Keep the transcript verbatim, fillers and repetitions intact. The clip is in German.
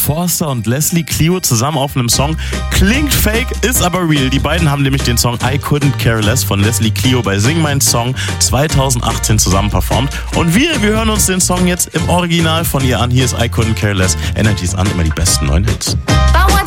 Forster und Leslie Clio zusammen auf einem Song. Klingt fake, ist aber real. Die beiden haben nämlich den Song I Couldn't Care Less von Leslie Clio bei Sing Mein Song zweitausendachtzehn zusammen performt. Und wir, wir hören uns den Song jetzt im Original von ihr an. Hier ist I Couldn't Care Less. Energy ist an, immer die besten neuen Hits.